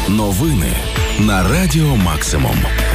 Новини на Радіо Максимум.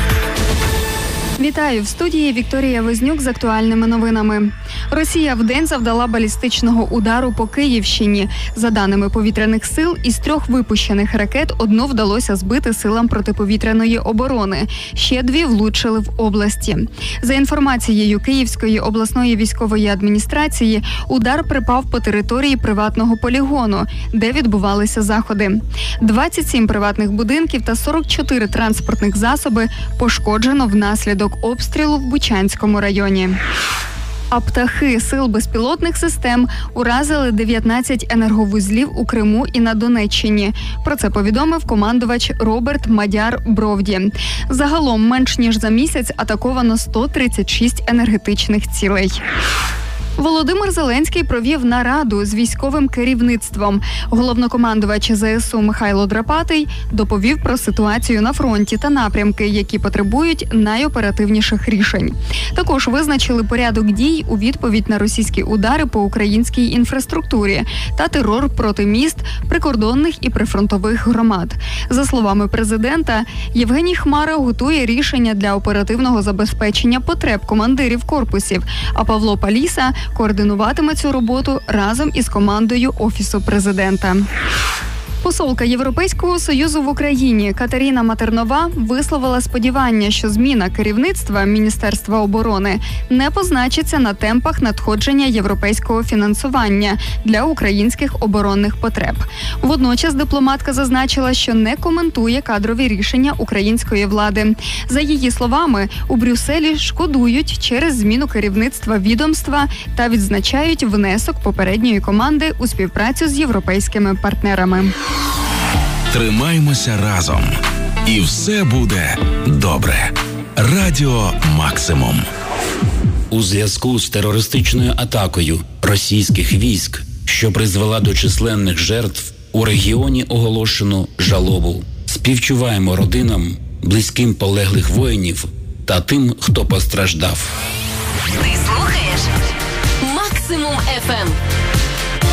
Вітаю! В студії Вікторія Вознюк з актуальними новинами. Росія вдень завдала балістичного удару по Київщині. За даними повітряних сил, із 3 випущених ракет одну вдалося збити силам протиповітряної оборони. Ще 2 влучили в області. За інформацією Київської обласної військової адміністрації, удар припав по території приватного полігону, де відбувалися заходи. 27 приватних будинків та 44 транспортних засоби пошкоджено внаслідок обстрілу в Бучанському районі. А птахи сил безпілотних систем уразили 19 енерговузлів у Криму і на Донеччині. Про це повідомив командувач Роберт Мадяр-Бровді. Загалом менш ніж за місяць атаковано 136 енергетичних цілей. Володимир Зеленський провів нараду з військовим керівництвом. Головнокомандувач ЗСУ Михайло Драпатий доповів про ситуацію на фронті та напрямки, які потребують найоперативніших рішень. Також визначили порядок дій у відповідь на російські удари по українській інфраструктурі та терор проти міст, прикордонних і прифронтових громад. За словами президента, Євгеній Хмара готує рішення для оперативного забезпечення потреб командирів корпусів, а Павло Паліса координуватиме цю роботу разом із командою Офісу президента. Посолка Європейського Союзу в Україні Катерина Матернова висловила сподівання, що зміна керівництва Міністерства оборони не позначиться на темпах надходження європейського фінансування для українських оборонних потреб. Водночас дипломатка зазначила, що не коментує кадрові рішення української влади. За її словами, у Брюсселі шкодують через зміну керівництва відомства та відзначають внесок попередньої команди у співпрацю з європейськими партнерами. Тримаймося разом. І все буде добре. Радіо Максимум. У зв'язку з терористичною атакою російських військ, що призвела до численних жертв, у регіоні оголошено жалобу. Співчуваємо родинам, близьким полеглих воїнів та тим, хто постраждав. Ти слухаєш Максимум FM.